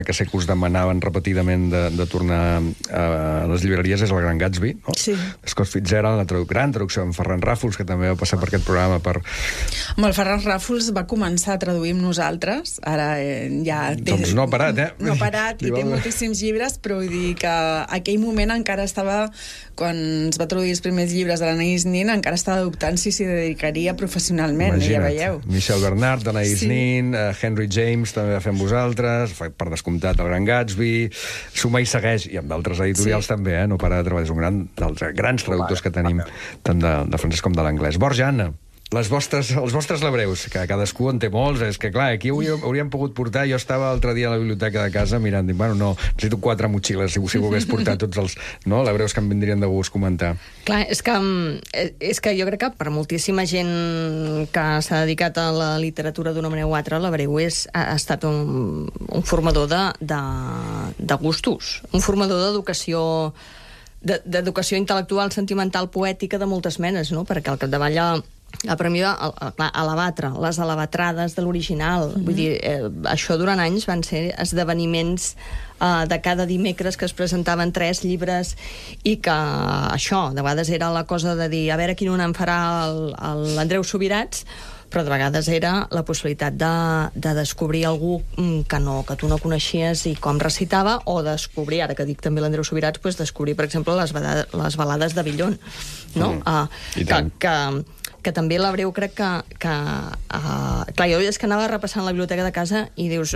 que sé que us demanaven repetidament de tornar a les llibreries és el Gran Gatsby, no? Sí. Scott Fitzgerald, la gran traducció amb Ferran Ràfols, que també va passar per aquest programa. Amb el Ferran Ràfols va començar a traduir amb nosaltres, ara ja té... Doncs no ha parat, No ha parat, i té moltíssims llibres, però vull dir que aquell moment encara estava, quan es va traduir els primers llibres de l'Anaïs Nin, encara estava dubtant si s'hi dedicaria professionalment. Imagina't. Ja veieu. Michel Bernard, d'Anaïs Nin, Henry James també va fer amb vosaltres, per descomptat el Gran Gatsby, suma i segueix, i amb d'altres editorials també, no para de treballar. És un dels grans traductors que tenim, tant de francès com de l'anglès. Borja, Anna, els vostres labreus, que cadascú en té molts, és que clar, aquí hauríem pogut portar, jo estava l'altre dia a la biblioteca de casa mirant, dic, bueno, no, necessito 4 motxilles, si volgués portar tots els labreus que em vindrien de gust comentar. Clar, és que jo crec que per moltíssima gent que s'ha dedicat a la literatura d'una manera o altra, l'abreu ha estat un formador de gustos, un formador d'educació intel·lectual, sentimental, poètica de moltes menes, no? Perquè al capdavall per mi, alabatre, les alabatrades de l'original, vull dir, això durant anys van ser esdeveniments de cada dimecres que es presentaven 3 llibres i que això, de vegades era la cosa de dir, a veure quin un en farà l'Andreu Subirats, però de vegades era la possibilitat de descobrir algú que tu no coneixies i com recitava, o descobrir, ara que dic també l'Andreu Subirats, descobrir, per exemple, les balades de Villon, no? I tant. Que també l'abreu crec que clar, jo és que anava repassant la biblioteca de casa i dius,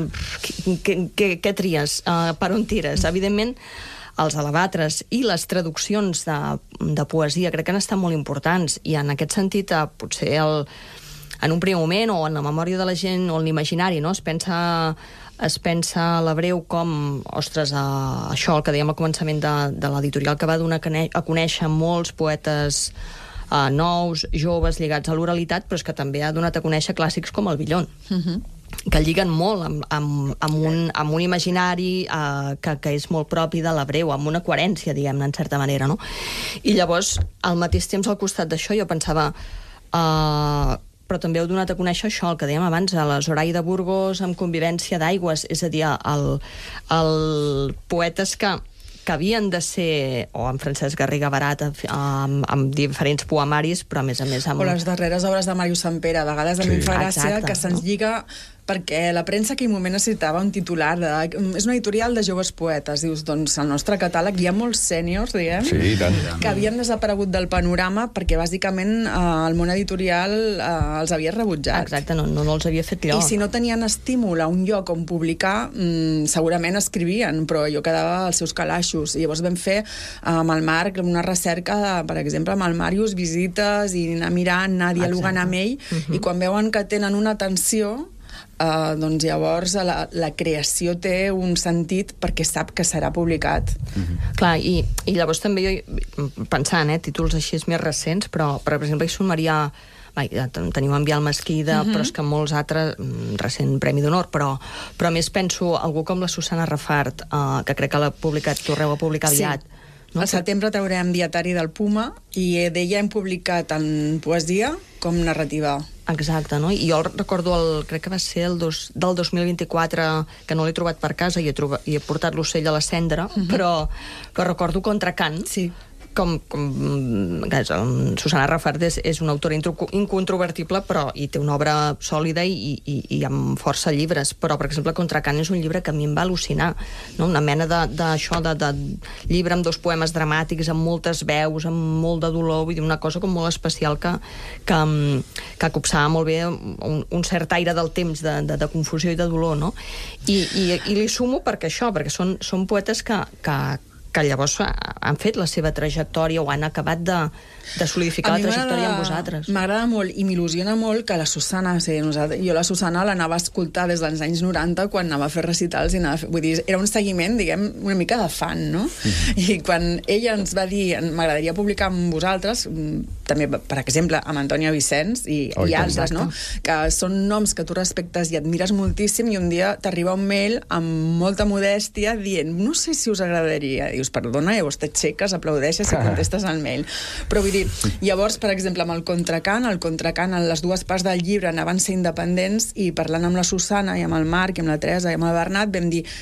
què tries? Per on tires? Evidentment, els alabatres i les traduccions de poesia crec que han estat molt importants, i en aquest sentit potser en un primer moment, o en la memòria de la gent, o en l'imaginari, no? Es pensa l'abreu com, ostres, això, el que dèiem al començament de l'editorial, que va donar a conèixer molts poetes nous, joves, lligats a l'oralitat, però és que també ha donat a conèixer clàssics com el Villon, que lliguen molt amb un imaginari que és molt propi de l'abreu, amb una coherència, diguem-ne, en certa manera, no? I llavors, al mateix temps, al costat d'això, jo pensava... però també heu donat a conèixer això, el que dèiem abans, a la Zoraida Burgos amb Convivència d'aigües, és a dir, el poetes que havien de ser, o en Francesc Garriga Barat, amb diferents poemaris, però a més amb... O les darreres obres de Màrius Sampere, a vegades a mi em fa gràcia, que se'ns lliga perquè la premsa en aquell moment necessitava un titular és una editorial de joves poetes. Dius, doncs al nostre catàleg hi ha molts sèniors, diguem, que havien desaparegut del panorama perquè bàsicament el món editorial els havia rebutjat. Exacte, no els havia fet lloc. I si no tenien estímul a un lloc on publicar, segurament escrivien, però allò quedava als seus calaixos. I llavors vam fer amb el Marc una recerca, per exemple, amb el Màrius, visites, i anar mirant, anar dialogant amb ell, i quan veuen que tenen una atenció, doncs llavors la creació té un sentit perquè sap que serà publicat. Clar, i llavors també jo, pensant, títols així més recents, però per exemple, hi sumaria... Tenim en Bial Mesquida, però és que molts altres, recent Premi d'Honor, però a més penso algú com la Susana Rafart, que crec que l'ha publicat, torneu a publicar aviat. Al setembre traurem Dietari del Puma, i d'ella hem publicat en poesia com narrativa. Exacte, no? I jo recordo, crec que va ser del 2024, que no l'he trobat per casa i he portat l'ocell a la cendra, però recordo Contracant, Susana Rafart és una autora incontrovertible, però hi té una obra sòlida i amb força llibres, però per exemple Contracant és un llibre que a mi em va al·lucinar, no? Una mena d'això, de llibre amb 2 poemes dramàtics, amb moltes veus, amb molt de dolor, vull dir, una cosa com molt especial que copsava molt bé un cert aire del temps de confusió i de dolor, no? I li sumo perquè són poetes que llavors han fet la seva trajectòria o han acabat de solidificar la trajectòria amb vosaltres. M'agrada molt i m'il·lusiona molt que la Susana, jo la Susana l'anava a escoltar des dels anys 90 quan anava a fer recitals, vull dir, era un seguiment, diguem, una mica de fan, no? I quan ella ens va dir m'agradaria publicar amb vosaltres, també, per exemple, amb Antònia Vicenç i altres, no? Que són noms que tu respectes i admires moltíssim, i un dia t'arriba un mail amb molta modèstia dient, no sé si us agradaria. Dius, perdona, llavors t'aixeques, aplaudeixes i contestes al mail. Però vull dir, llavors, per exemple, amb el Contracant, les 2 parts del llibre anaven ser independents, i parlant amb la Susana i amb el Marc i amb la Teresa i amb el Bernat vam dir,